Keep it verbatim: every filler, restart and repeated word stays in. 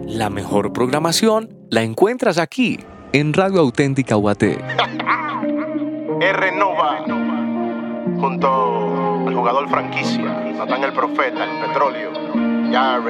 La mejor programación la encuentras aquí, en Radio Auténtica U A T. R Nova, junto al jugador franquicia, Natán el Profeta, el Petróleo, ya